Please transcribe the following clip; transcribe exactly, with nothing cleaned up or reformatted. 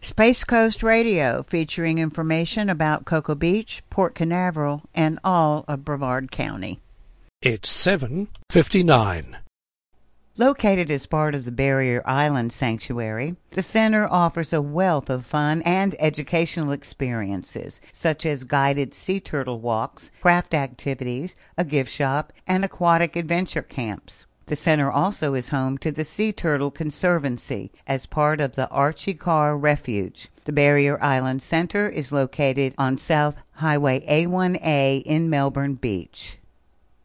Space Coast Radio, featuring information about Cocoa Beach, Port Canaveral, and all of Brevard County. It's seven fifty-nine. Located as part of the Barrier Island Sanctuary, the center offers a wealth of fun and educational experiences, such as guided sea turtle walks, craft activities, a gift shop, and aquatic adventure camps. The center also is home to the Sea Turtle Conservancy as part of the Archie Carr Refuge. The Barrier Island Center is located on South Highway A one A in Melbourne Beach.